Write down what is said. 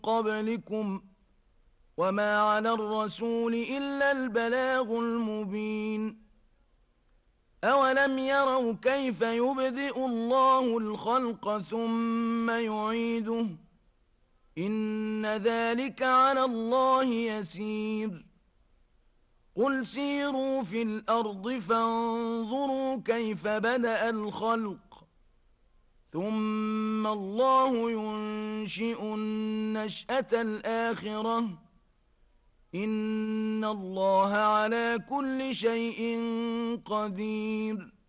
قبلكم وما على الرسول إلا البلاغ المبين أولم يروا كيف يبدئ الله الخلق ثم يعيده إن ذلك على الله يسير قل سيروا في الأرض فانظروا كيف بدأ الخلق ثم الله ينشئ النشأة الآخرة إن الله على كل شيء قدير